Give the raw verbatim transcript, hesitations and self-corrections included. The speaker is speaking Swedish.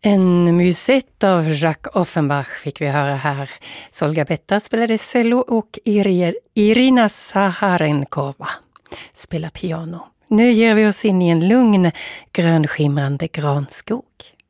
En musett av Jacques Offenbach fick vi höra här. Solga Betta spelade cello och Irina Saharenkova spelar piano. Nu ger vi oss in i en lugn, grönskimrande granskog.